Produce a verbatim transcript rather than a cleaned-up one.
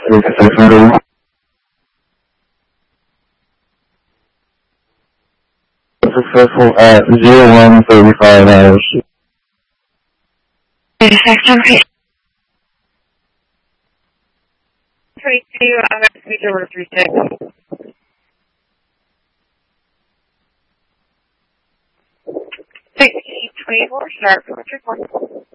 Successful at zero one thirty-five hours. Three two, I'm at speed over three six. Sixteen twenty four, start for report.